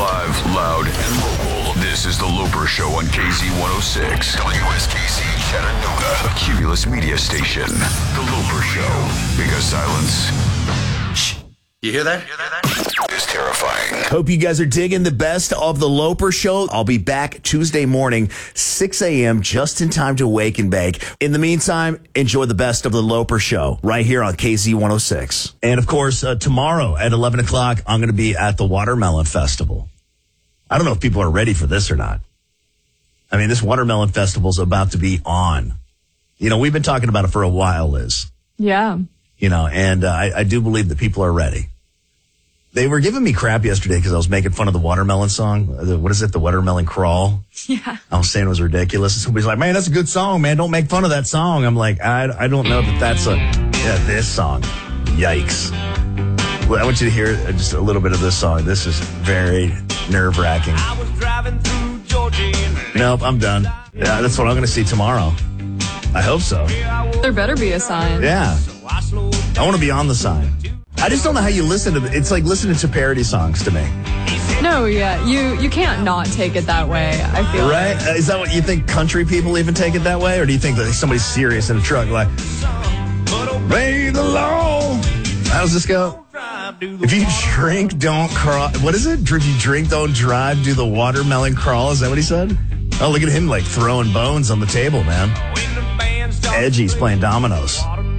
Live, loud, and local. This is The Loper Show on KZ106. WSKC Chattanooga. A Cumulus Media Station. The Loper Show. Because silence... Shh. You hear that? Is terrifying. Hope you guys are digging the best of The Loper Show. I'll be back Tuesday morning, 6 a.m., just in time to wake and bake. In the meantime, enjoy the best of The Loper Show right here on KZ106. And, of course, tomorrow at 11 o'clock, I'm going to be at the Watermelon Festival. I don't know if people are ready for this or not. I mean, this Watermelon Festival's about to be on. You know, we've been talking about it for a while, Liz. Yeah. You know, and I do believe that people are ready. They were giving me crap yesterday because I was making fun of the Watermelon song. What is it? The Watermelon Crawl? Yeah. I was saying it was ridiculous. And somebody's like, man, that's a good song, man. Don't make fun of that song. I'm like, I don't know that that's this song. Yikes. Well, I want you to hear just a little bit of this song. This is very nerve-wracking. I was driving through Georgia. Nope, I'm done. Yeah, that's what I'm going to see tomorrow. I hope so. There better be a sign. Yeah. I want to be on the sign. I just don't know how you listen to it. It's like listening to parody songs to me. No, yeah. You can't not take it that way, I feel right? like. Is that what you think country people even take it that way? Or do you think that somebody's serious in a truck like, obey the law? How does this go? If you drink, don't crawl. What is it? If you drink, don't drive, do the watermelon crawl. Is that what he said? Oh, look at him like throwing bones on the table, man. Edgy's playing dominoes.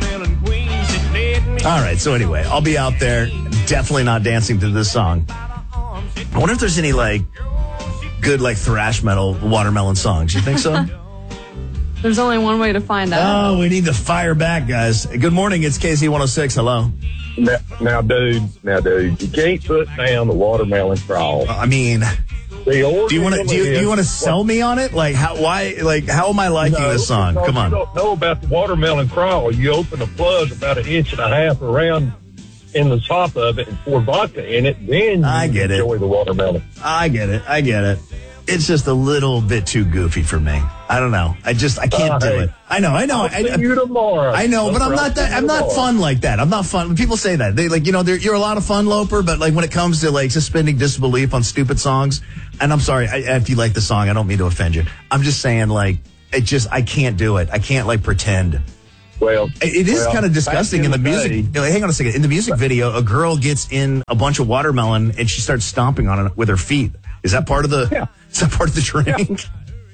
All right, so anyway, I'll be out there, definitely not dancing to this song. I wonder if there's any, like, good, like, thrash metal Watermelon songs. You think so? There's only one way to find out. Oh, we need to fire back, guys. Good morning, it's KZ106. Hello. Now, dude, you can't put down the Watermelon Crawl. I mean... Do you want to sell me on it? Like how am I liking this song? Come on. You don't know about the Watermelon Crawl. You open a plug about 1.5 inches around in the top of it and pour vodka in it. Then you enjoy the watermelon. I get it. It's just a little bit too goofy for me. I don't know. I can't do it. I know. I'll see you tomorrow. I know, but I'm not fun like that. I'm not fun. When people say that, they like, you're a lot of fun, Loper, but like when it comes to like suspending disbelief on stupid songs, and I'm sorry, if you like the song, I don't mean to offend you. I'm just saying like, I can't do it. I can't like pretend. Well, it is kind of disgusting in the music. Hang on a second. In the music video, a girl gets in a bunch of watermelon and she starts stomping on it with her feet. Is that part of the? Yeah. Is that part of the drink?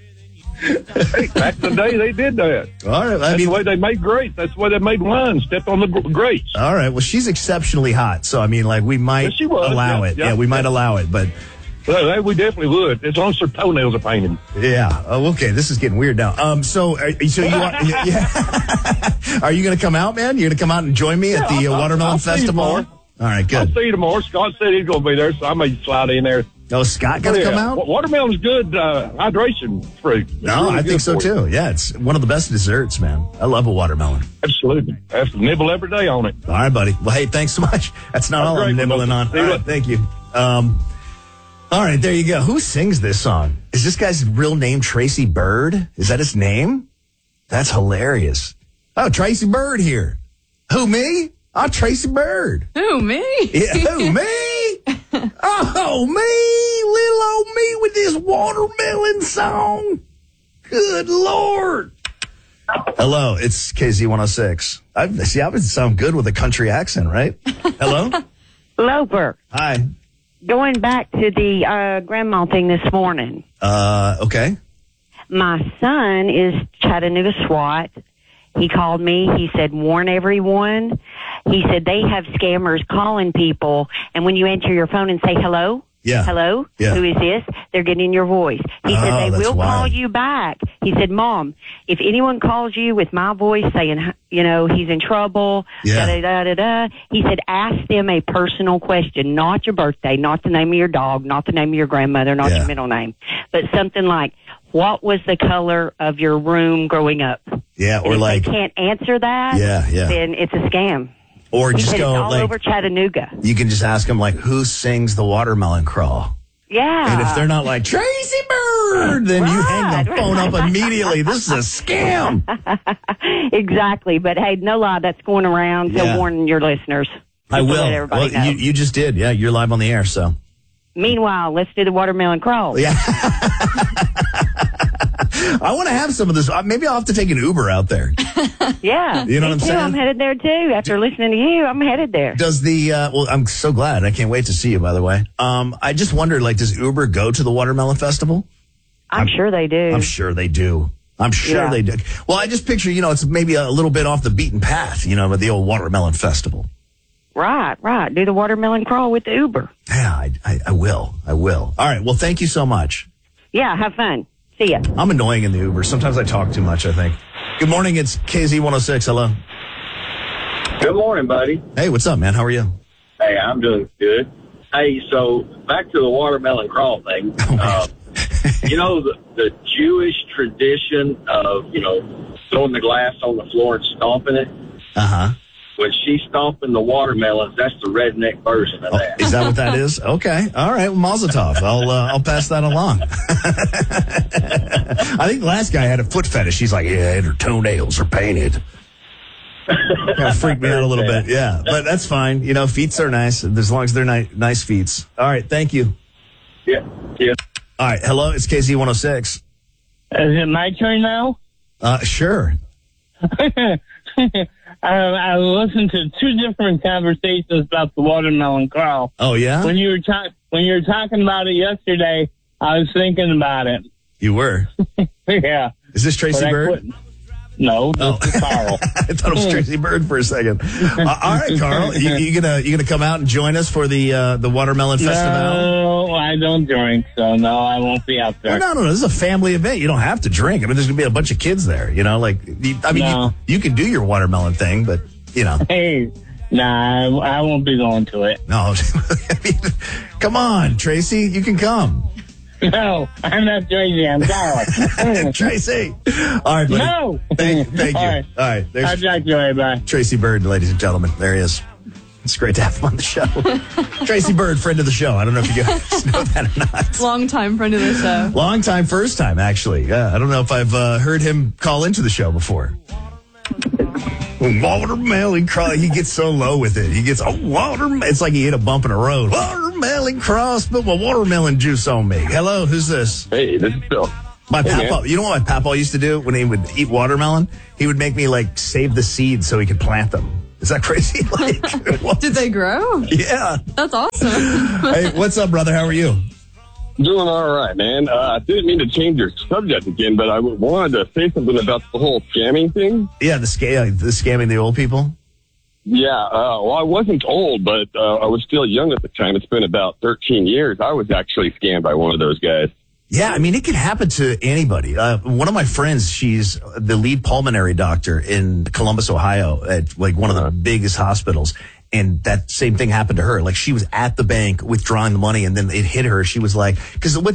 Hey, back in the day, they did that. All right. That's the way they made grapes. That's the way they made wine. Step on the grapes. All right. Well, she's exceptionally hot, so I mean, like we might allow it. Yeah, we might allow it, but. Well, we definitely would, as long as her toenails are painted. Yeah. Oh, okay. This is getting weird now. So are you going to come out, man? You're going to come out and join me at the Watermelon Festival? All right. Good. I'll see you tomorrow. Scott said he's going to be there, so I may slide in there. Oh, Scott going to come out? Watermelon's good hydration fruit. No, really I think so too. Yeah, it's one of the best desserts, man. I love a watermelon. Absolutely. I have to nibble every day on it. All right, buddy. Well, hey, thanks so much. That's not all I'm nibbling on. All right, thank you. All right, there you go. Who sings this song? Is this guy's real name Tracy Bird? Is that his name? That's hilarious. Oh, Tracy Bird here. Who, me? I'm Tracy Bird. Who, me? Yeah, who, me? Oh, me, little old me with this watermelon song. Good Lord. Hello, it's KZ106. I would sound good with a country accent, right? Hello? Loper. Hi. Going back to the grandma thing this morning. Okay. My son is Chattanooga SWAT. He called me. He said, warn everyone. He said they have scammers calling people, and when you answer your phone and say hello, hello, who is this? They're getting your voice. He said they will call you back. He said, Mom, if anyone calls you with my voice saying, he's in trouble, he said, ask them a personal question, not your birthday, not the name of your dog, not the name of your grandmother, not your middle name, but something like, what was the color of your room growing up? Yeah, or if like they can't answer that, then it's a scam. Or just go all over Chattanooga. You can just ask them like, who sings the Watermelon Crawl? Yeah. And if they're not like Tracy Bird, then you hang the phone up immediately. This is a scam. Exactly. But hey, no lie, that's going around. So warn your listeners. I will. Well, you just did. Yeah, you're live on the air. So Meanwhile, let's do the watermelon crawl. Yeah. I want to have some of this. Maybe I'll have to take an Uber out there. Yeah. You know what I'm saying? I'm headed there too. After listening to you, I'm headed there. Does the, well, I'm so glad. I can't wait to see you, by the way. I just wondered, like, does Uber go to the Watermelon Festival? I'm sure they do. I'm sure they do. I'm sure they do. Well, I just picture, it's maybe a little bit off the beaten path, with the old Watermelon Festival. Right. Do the watermelon crawl with the Uber. Yeah, I will. All right. Well, thank you so much. Yeah, have fun. See ya. I'm annoying in the Uber. Sometimes I talk too much, I think. Good morning. It's KZ106. Hello. Good morning, buddy. Hey, what's up, man? How are you? Hey, I'm doing good. Hey, so back to the watermelon crawl thing. The Jewish tradition of, throwing the glass on the floor and stomping it. Uh-huh. When she's stomping the watermelons, that's the redneck version of that. Is that what that is? Okay. All right. Well, Mazel Tov. I'll pass that along. I think the last guy had a foot fetish. He's like, yeah, and her toenails are painted. Kind of freaked me out a little bit. Yeah. But that's fine. Feets are nice as long as they're nice feets. All right. Thank you. Yeah. All right. Hello. It's KZ106. Is it my turn now? Sure. I listened to two different conversations about the watermelon crawl. Oh yeah? When you were talking about it yesterday, I was thinking about it. You were? Yeah. Is this Tracy Bird? No, this is Carl. I thought it was Tracy Bird for a second. All right, Carl, you gonna come out and join us for the Watermelon Festival? No, I don't drink, so no, I won't be out there. Well, no. This is a family event. You don't have to drink. I mean, there's gonna be a bunch of kids there. You can do your watermelon thing, but Hey, nah, I won't be going to it. No, come on, Tracy, you can come. No, I'm not Tracy. I'm Carl. Tracy. All right, buddy. No. Thank you. All right. I'll talk to you later. Bye. Tracy Bird, ladies and gentlemen. There he is. It's great to have him on the show. Tracy Bird, friend of the show. I don't know if you guys know that or not. Long-time friend of the show. Long time, first time, actually. Yeah, I don't know if I've heard him call into the show before. Watermelon crawl. He gets so low with it. He gets watermelon. It's like he hit a bump in the road. Watermelon crawl. Spilled my watermelon juice on me. Hello, who's this? Hey, this is Bill. My papa. You know what my papa used to do when he would eat watermelon? He would make me save the seeds so he could plant them. Is that crazy? Did they grow? Yeah. That's awesome. Hey, what's up, brother? How are you? Doing all right, man. I didn't mean to change your subject again, but I wanted to say something about the whole scamming thing. Yeah, the scamming the old people. Yeah, well, I wasn't old, but I was still young at the time. It's been about 13 years. I was actually scammed by one of those guys. Yeah, I mean, it can happen to anybody. One of my friends, she's the lead pulmonary doctor in Columbus, Ohio, at one of the biggest hospitals. And that same thing happened to her. She was at the bank withdrawing the money, and then it hit her. She was like, because what